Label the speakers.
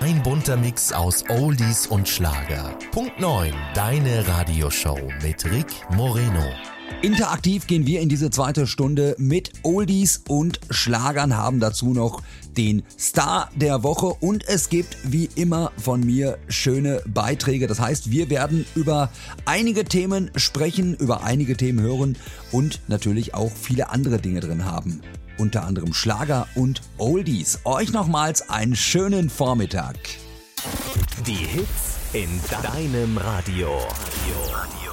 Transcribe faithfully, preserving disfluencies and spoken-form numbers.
Speaker 1: Ein bunter Mix aus Oldies und Schlager. Punkt neun, deine Radioshow mit Rick Moreno.
Speaker 2: Interaktiv gehen wir in diese zweite Stunde mit Oldies und Schlagern, haben dazu noch den Star der Woche und es gibt wie immer von mir schöne Beiträge. Das heißt, wir werden über einige Themen sprechen, über einige Themen hören und natürlich auch viele andere Dinge drin haben. Unter anderem Schlager und Oldies. Euch nochmals einen schönen Vormittag.
Speaker 1: Die Hits in deinem Radio. Radio.